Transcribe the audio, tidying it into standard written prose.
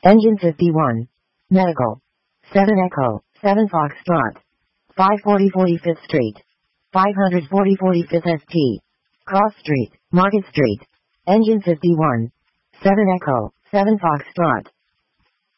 Engine 51. Medical. 7 Echo, 7 Foxtrot. 540 45th Street. 540 45th ST. Cross Street, Market Street. Engine 51. 7 Echo, 7 Foxtrot.